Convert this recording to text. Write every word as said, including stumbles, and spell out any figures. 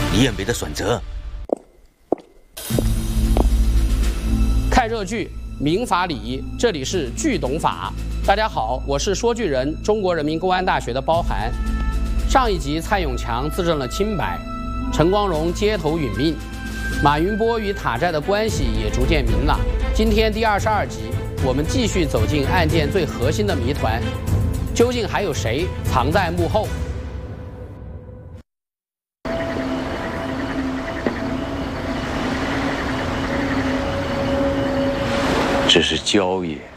李彦北的选择。 看热剧，民法礼，这里是剧懂法。大家好，我是说剧人，中国人民公安大学的包涵。上一集蔡永强自证了清白，陈光荣街头殒命，马云波与塔寨的关系也逐渐明朗。今天第二十二集，我们继续走进案件最核心的谜团，究竟还有谁藏在幕后？ 这是交易。